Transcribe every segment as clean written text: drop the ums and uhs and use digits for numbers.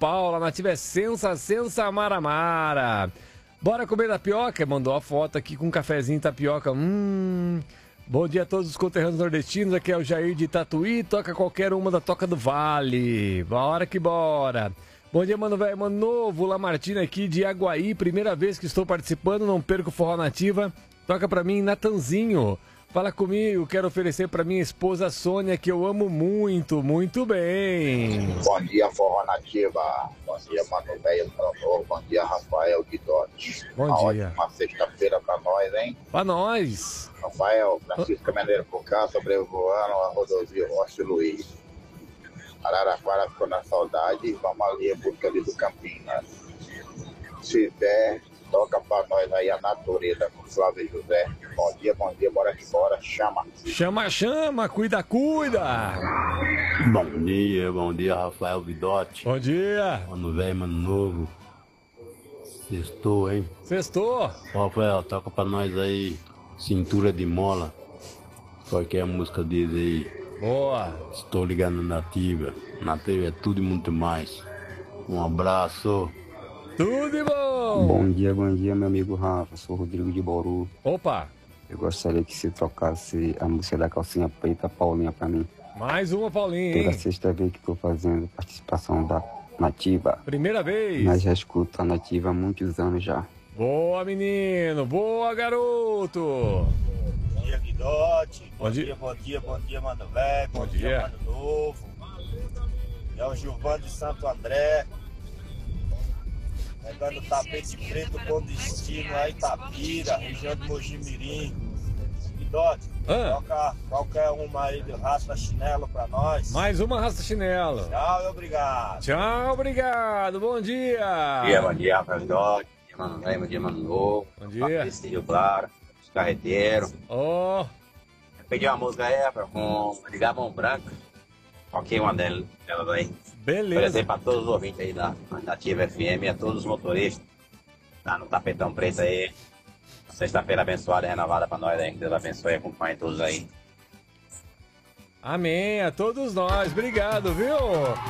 Paulo. A nativa é sensa maramara. Bora comer tapioca? Mandou a foto aqui com um cafezinho tapioca. Bom dia a todos os conterrâneos nordestinos. Aqui é o Jair de Tatuí. Toca qualquer uma da Toca do Vale. Bora que bora. Bom dia, mano velho, mano novo. Lamartina aqui de Aguaí. Primeira vez que estou participando. Não perco o Forró Nativa. Toca pra mim, Natanzinho. Fala comigo, quero oferecer pra minha esposa Sônia, que eu amo muito, muito bem. Bom dia, Forró Nativa. Bom dia, mano velho, novo. Bom dia, Rafael Guidotti. Bom dia. Uma sexta-feira pra nós, hein? Pra nós. Rafael, Francisco Caminhoneiro por cá, sobrevoando a rodovia Rocha Luiz. Araraquara ficou na saudade. Vamos ali em busca ali do Campinas. Se der, toca pra nós aí a natureza com Flávio José. Bom dia, bora que bora. Chama. Chama, cuida. Bom dia, Rafael Vidotti. Bom dia. Mano velho, mano novo. Sextou, hein? Sextou. Rafael, toca pra nós aí, Cintura de Mola. Qualquer música deles aí. Boa. Estou ligando na Nativa. Nativa é tudo e muito mais. Um abraço. Tudo de bom. Bom dia, meu amigo Rafa. Sou o Rodrigo de Bauru. Opa. Eu gostaria que você trocasse a música da calcinha preta, Paulinha, pra mim. Mais uma, Paulinha, Pela hein? sexta vez que estou fazendo participação da Nativa. Primeira vez. Mas já escuto a Nativa há muitos anos já. Boa, menino. Boa, garoto. Bom dia, Guidotti. Bom dia, mano velho. Bom dia, mano novo. É o Gilvando de Santo André. Pegando tapete preto com destino a Itapira, região de Mojimirim. Guidotti, toca qualquer uma aí do Rasta Chinelo pra nós. Mais uma Rasta Chinelo. Tchau e obrigado. Tchau, obrigado. Bom dia. Bom dia, Rafael Guidotti. Bom dia, mano velho, bom dia, mano novo. Bom dia. Rio Claro, os carreteiros. Ó. Peguei uma música aí, com Ligabão Branco. Ok, uma delas aí. Beleza. Oferecer para todos os ouvintes aí da Nativa FM e a todos os motoristas. Tá no tapetão preto aí. Sexta-feira abençoada e renovada para nós aí. Que Deus abençoe e acompanhe todos aí. Amém, a todos nós. Obrigado, viu?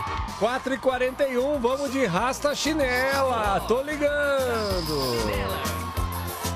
4h41, vamos de Rasta Chinela. Tô ligando.